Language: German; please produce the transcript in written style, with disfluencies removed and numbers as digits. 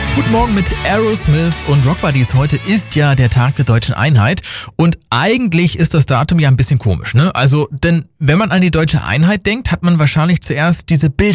Guten Morgen mit Aerosmith und Rock Buddies. Heute ist ja der Tag der Deutschen Einheit und eigentlich ist das Datum ja ein bisschen komisch, ne? Also, denn wenn man an die deutsche Einheit denkt, hat man wahrscheinlich zuerst diese Bilder